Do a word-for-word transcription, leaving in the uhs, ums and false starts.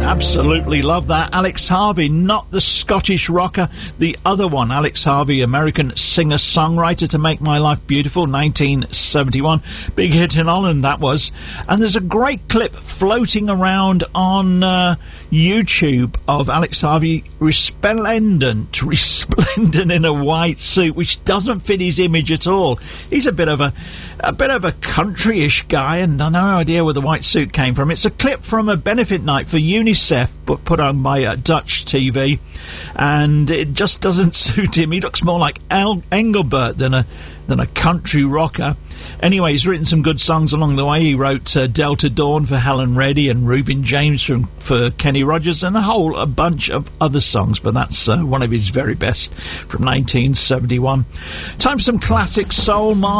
Absolutely love that. Alex Harvey, not the Scottish rocker, the other one. Alex Harvey, American singer-songwriter, To Make My Life Beautiful, nineteen seventy-one. Big hit in Holland, that was. And there's a great clip floating around on uh, YouTube of Alex Harvey resplendent, resplendent in a white suit, which doesn't fit his image at all. He's a bit of a, a bit of a country-ish guy, and I have no idea where the white suit came from. It's a clip from a benefit night for UNICEF, but put on by uh, Dutch T V, and it just doesn't suit him. He looks more like Al Engelbert than a than a country rocker. Anyway, he's written some good songs along the way. He wrote uh, Delta Dawn for Helen Reddy and Reuben James from, for Kenny Rogers, and a whole a bunch of other songs, but that's uh, one of his very best from nineteen seventy-one. Time for some classic soul. Mark